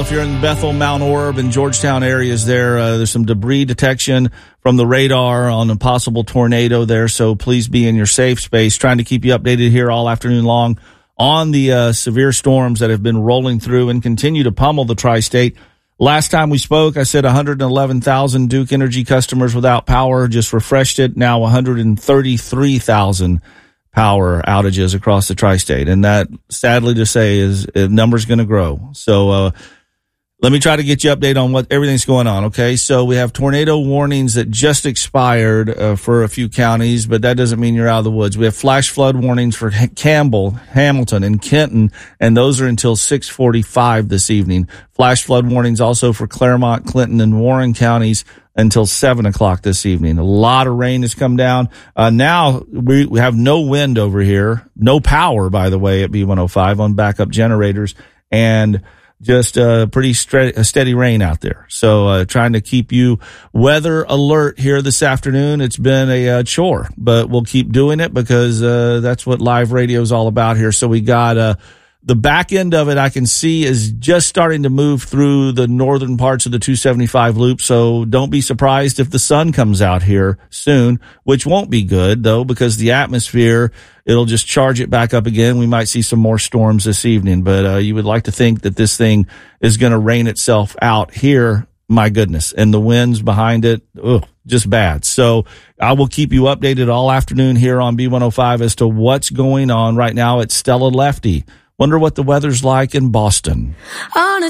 If you're in Bethel, Mount Orab, and Georgetown areas there's some debris detection from the radar on a possible tornado there, so please be in your safe space. Trying to keep you updated here all afternoon long on the severe storms that have been rolling through and continue to pummel the tri-state. Last time we spoke, I said 111,000 Duke Energy customers without power. Just refreshed it. Now 133,000 power outages across the tri-state. And that, sadly to say, is the number's going to grow. So let me try to get you updated on what everything's going on, okay? So we have tornado warnings that just expired for a few counties, but that doesn't mean you're out of the woods. We have flash flood warnings for Campbell, Hamilton, and Kenton, and those are until 6:45 this evening. Flash flood warnings also for Claremont, Clinton, and Warren counties until 7 o'clock this evening. A lot of rain has come down. Now we have no wind over here, no power, by the way, at B105 on backup generators, and just pretty steady rain out there. So trying to keep you weather alert here this afternoon. It's been a chore, but we'll keep doing it because that's what live radio is all about here. So we got the back end of it I can see is just starting to move through the northern parts of the 275 loop. So don't be surprised if the sun comes out here soon, which won't be good though, because the atmosphere, it'll just charge it back up again. We might see some more storms this evening, but you would like to think that this thing is going to rain itself out here. My goodness. And the winds behind it, just bad. So I will keep you updated all afternoon here on B105 as to what's going on right now at Stella Lefty. Wonder what the weather's like in Boston.